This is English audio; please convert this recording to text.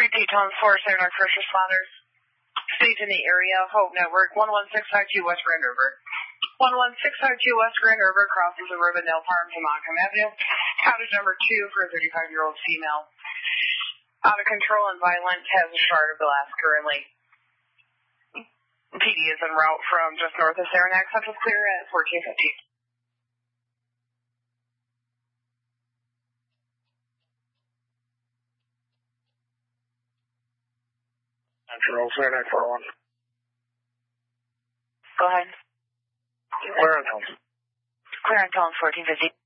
Tones 4, Saranac First Responders. Stage in the area, Hope Network, 11652 West Grand River. 11652 West Grand River crosses the Rivendell Farms and Montcalm Avenue. Cottage number 2 for a 35-year-old female. Out of control and violent, has a shard of glass currently. PD is en route from just north of Saranac. Central clear at 1450. Central, Saranac 41. Go ahead. Clear on Tones. Clear on Tones 1450.